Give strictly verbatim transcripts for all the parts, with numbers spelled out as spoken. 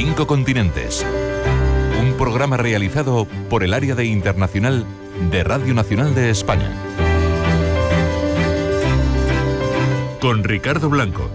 Cinco continentes. Un programa realizado por el Área de Internacional de Radio Nacional de España. Con Ricardo Blanco.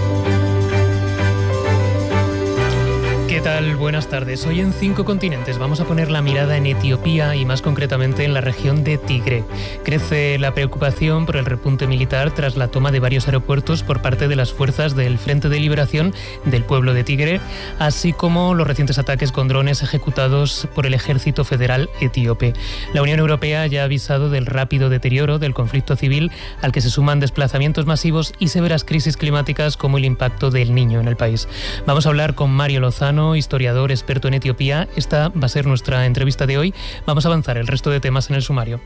¿Qué tal? Buenas tardes. Hoy en Cinco Continentes vamos a poner la mirada en Etiopía y más concretamente en la región de Tigré. Crece la preocupación por el repunte militar tras la toma de varios aeropuertos por parte de las fuerzas del Frente de Liberación del Pueblo de Tigré, así como los recientes ataques con drones ejecutados por el Ejército Federal etíope. La Unión Europea ya ha avisado del rápido deterioro del conflicto civil, al que se suman desplazamientos masivos y severas crisis climáticas como el impacto del Niño en el país. Vamos a hablar con Mario Lozano, historiador experto en Etiopía. Esta va a ser nuestra entrevista de hoy. Vamos a avanzar el resto de temas en el sumario.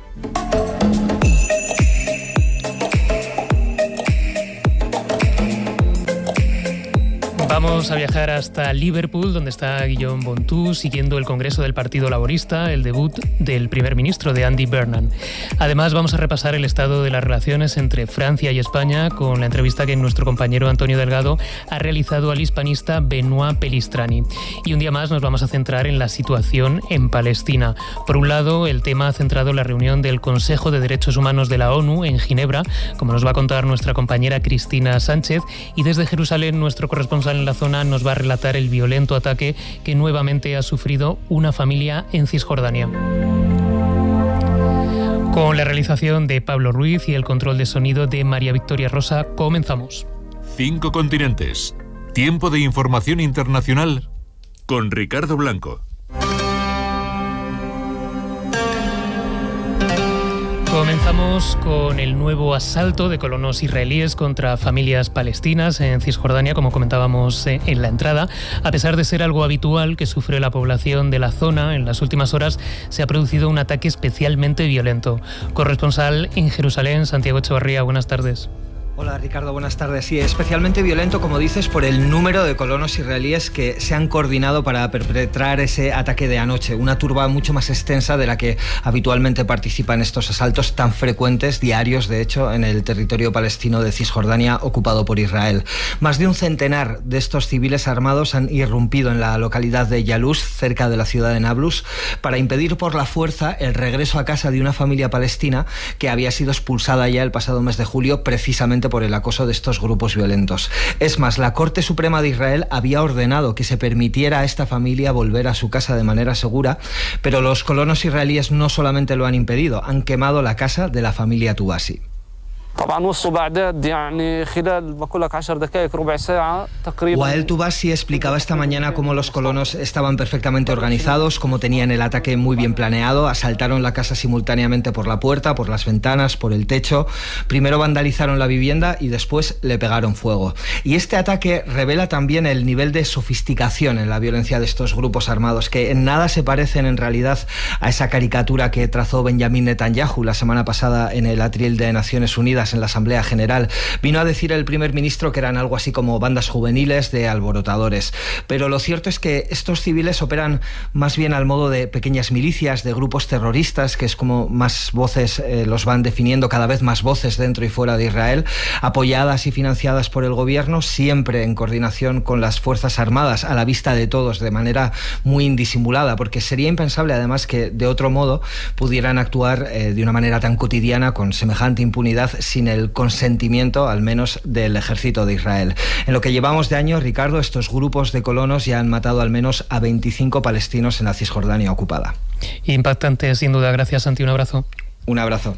Vamos a viajar hasta Liverpool, donde está Guillaume Bontou, siguiendo el Congreso del Partido Laborista, el debut del primer ministro de Andy Burnham. Además, vamos a repasar el estado de las relaciones entre Francia y España con la entrevista que nuestro compañero Antonio Delgado ha realizado al hispanista Benoît Pelistrani. Y un día más nos vamos a centrar en la situación en Palestina. Por un lado, el tema ha centrado la reunión del Consejo de Derechos Humanos de la ONU en Ginebra, como nos va a contar nuestra compañera Cristina Sánchez, y desde Jerusalén nuestro corresponsal en la zona nos va a relatar el violento ataque que nuevamente ha sufrido una familia en Cisjordania. Con la realización de Pablo Ruiz y el control de sonido de María Victoria Rosa, comenzamos. Cinco continentes. Tiempo de información internacional con Ricardo Blanco. Comenzamos con el nuevo asalto de colonos israelíes contra familias palestinas en Cisjordania, como comentábamos en la entrada. A pesar de ser algo habitual que sufre la población de la zona, en las últimas horas se ha producido un ataque especialmente violento. Corresponsal en Jerusalén, Santiago Echevarría, buenas tardes. Hola Ricardo, buenas tardes. Sí, especialmente violento, como dices, por el número de colonos israelíes que se han coordinado para perpetrar ese ataque de anoche. Una turba mucho más extensa de la que habitualmente participa en estos asaltos tan frecuentes, diarios de hecho, en el territorio palestino de Cisjordania ocupado por Israel. Más de un centenar de estos civiles armados han irrumpido en la localidad de Yaluz, cerca de la ciudad de Nablus, para impedir por la fuerza el regreso a casa de una familia palestina que había sido expulsada ya el pasado mes de julio precisamente por el acoso de estos grupos violentos. Es más, la Corte Suprema de Israel había ordenado que se permitiera a esta familia volver a su casa de manera segura, pero los colonos israelíes no solamente lo han impedido, han quemado la casa de la familia Tubasi. Wael Tubasi explicaba esta mañana cómo los colonos estaban perfectamente organizados, cómo tenían el ataque muy bien planeado, asaltaron la casa simultáneamente por la puerta, por las ventanas, por el techo. Primero vandalizaron la vivienda y después le pegaron fuego. Y este ataque revela también el nivel de sofisticación en la violencia de estos grupos armados, que en nada se parecen en realidad a esa caricatura que trazó Benjamin Netanyahu la semana pasada en el atril de Naciones Unidas en la Asamblea General. Vino a decir el primer ministro que eran algo así como bandas juveniles de alborotadores. Pero lo cierto es que estos civiles operan más bien al modo de pequeñas milicias, de grupos terroristas, que es como más voces eh, los van definiendo, cada vez más voces dentro y fuera de Israel, apoyadas y financiadas por el gobierno, siempre en coordinación con las Fuerzas Armadas, a la vista de todos, de manera muy indisimulada, porque sería impensable además que de otro modo pudieran actuar eh, de una manera tan cotidiana, con semejante impunidad, sin el consentimiento, al menos, del ejército de Israel. En lo que llevamos de año, Ricardo, estos grupos de colonos ya han matado al menos a veinticinco palestinos en la Cisjordania ocupada. Impactante, sin duda. Gracias, Santi. Un abrazo. Un abrazo.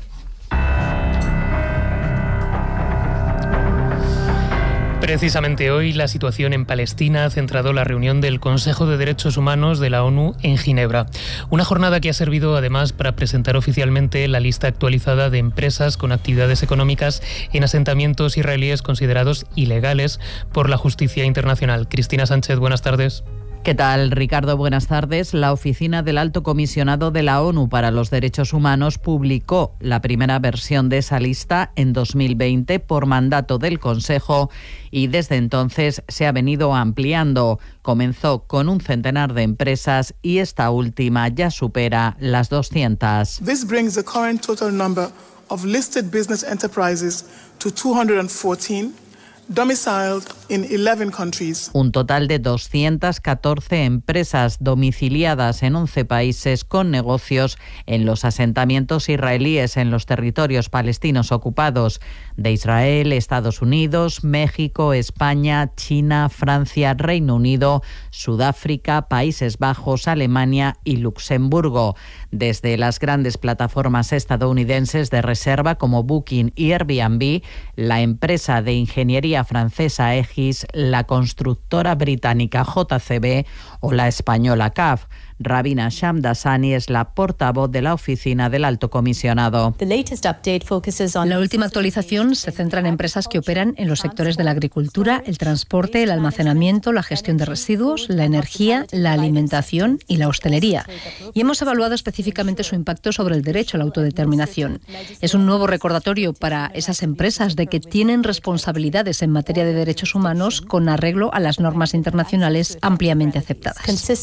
Precisamente hoy la situación en Palestina ha centrado la reunión del Consejo de Derechos Humanos de la ONU en Ginebra. Una jornada que ha servido además para presentar oficialmente la lista actualizada de empresas con actividades económicas en asentamientos israelíes considerados ilegales por la justicia internacional. Cristina Sánchez, buenas tardes. ¿Qué tal, Ricardo? Buenas tardes. La Oficina del Alto Comisionado de la ONU para los Derechos Humanos publicó la primera versión de esa lista en dos mil veinte por mandato del Consejo y desde entonces se ha venido ampliando. Comenzó con un centenar de empresas y esta última ya supera las doscientas. This brings the current total number of listed business enterprises to two hundred fourteen. domiciled in eleven countries. Un total de doscientas catorce empresas domiciliadas en once países con negocios en los asentamientos israelíes en los territorios palestinos ocupados de Israel, Estados Unidos, México, España, China, Francia, Reino Unido, Sudáfrica, Países Bajos, Alemania y Luxemburgo. Desde las grandes plataformas estadounidenses de reserva como Booking y Airbnb, la empresa de ingeniería francesa Egis, la constructora británica J C B o la española C A F. Rabina Shamdasani es la portavoz de la oficina del Alto Comisionado. La última actualización se centra en empresas que operan en los sectores de la agricultura, el transporte, el almacenamiento, la gestión de residuos, la energía, la alimentación y la hostelería. Y hemos evaluado específicamente su impacto sobre el derecho a la autodeterminación. Es un nuevo recordatorio para esas empresas de que tienen responsabilidades en materia de derechos humanos con arreglo a las normas internacionales ampliamente aceptadas.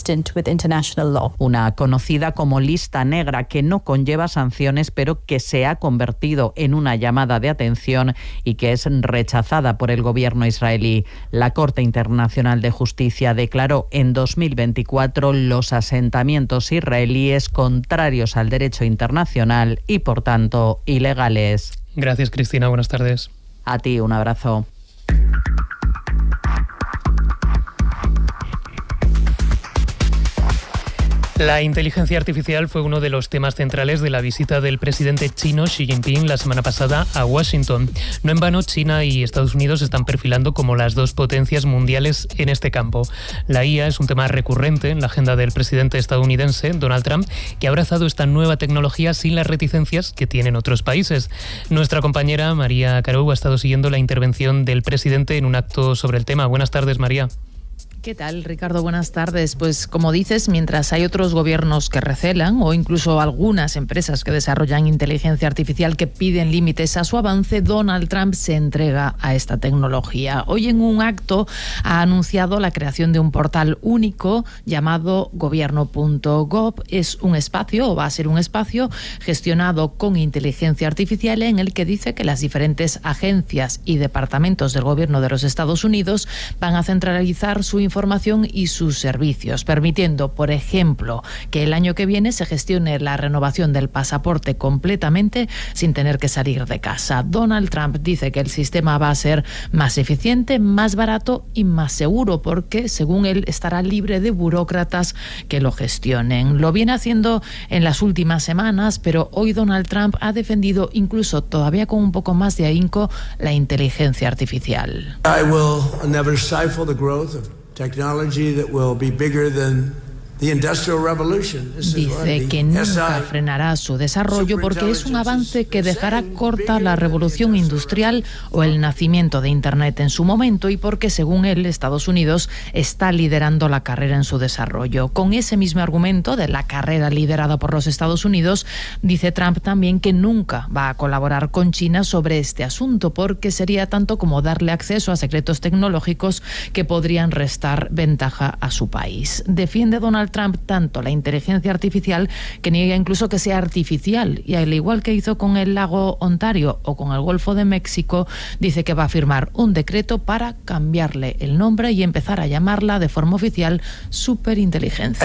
Una conocida como lista negra que no conlleva sanciones, pero que se ha convertido en una llamada de atención y que es rechazada por el gobierno israelí. La Corte Internacional de Justicia declaró en dos mil veinticuatro los asentamientos israelíes contrarios al derecho internacional y, por tanto, ilegales. Gracias, Cristina. Buenas tardes. A ti, un abrazo. La inteligencia artificial fue uno de los temas centrales de la visita del presidente chino Xi Jinping la semana pasada a Washington. No en vano, China y Estados Unidos se están perfilando como las dos potencias mundiales en este campo. La I A es un tema recurrente en la agenda del presidente estadounidense, Donald Trump, que ha abrazado esta nueva tecnología sin las reticencias que tienen otros países. Nuestra compañera María Carou ha estado siguiendo la intervención del presidente en un acto sobre el tema. Buenas tardes, María. ¿Qué tal, Ricardo? Buenas tardes. Pues como dices, mientras hay otros gobiernos que recelan o incluso algunas empresas que desarrollan inteligencia artificial que piden límites a su avance, Donald Trump se entrega a esta tecnología. Hoy en un acto ha anunciado la creación de un portal único llamado gobierno punto gov. Es un espacio, o va a ser un espacio, gestionado con inteligencia artificial en el que dice que las diferentes agencias y departamentos del gobierno de los Estados Unidos van a centralizar su información información y sus servicios, permitiendo, por ejemplo, que el año que viene se gestione la renovación del pasaporte completamente sin tener que salir de casa. Donald Trump dice que el sistema va a ser más eficiente, más barato y más seguro porque, según él, estará libre de burócratas que lo gestionen. Lo viene haciendo en las últimas semanas, pero hoy Donald Trump ha defendido, incluso todavía con un poco más de ahínco, la inteligencia artificial. I will never stifle the growth of technology that will be bigger than Dice que nunca frenará su desarrollo porque es un avance que dejará corta la revolución industrial o el nacimiento de Internet en su momento y porque, según él, Estados Unidos está liderando la carrera en su desarrollo. Con ese mismo argumento de la carrera liderada por los Estados Unidos, dice Trump también que nunca va a colaborar con China sobre este asunto porque sería tanto como darle acceso a secretos tecnológicos que podrían restar ventaja a su país. Defiende Donald Trump tanto la inteligencia artificial que niega incluso que sea artificial y, al igual que hizo con el lago Ontario o con el Golfo de México, dice que va a firmar un decreto para cambiarle el nombre y empezar a llamarla de forma oficial superinteligencia.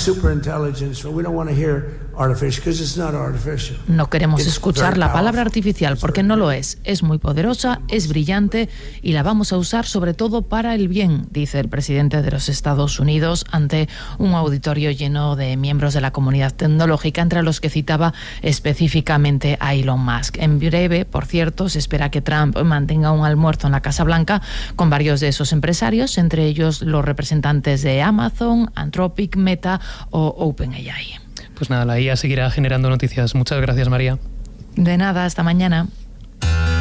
No queremos escuchar la palabra artificial porque no lo es. Es muy poderosa, es brillante y la vamos a usar sobre todo para el bien, dice el presidente de los Estados Unidos ante un auditorio lleno de miembros de la comunidad tecnológica, entre los que citaba específicamente a Elon Musk. En breve, por cierto, se espera que Trump mantenga un almuerzo en la Casa Blanca con varios de esos empresarios, entre ellos los representantes de Amazon, Anthropic, Meta o OpenAI. Pues nada, la I A seguirá generando noticias. Muchas gracias, María. De nada, hasta mañana.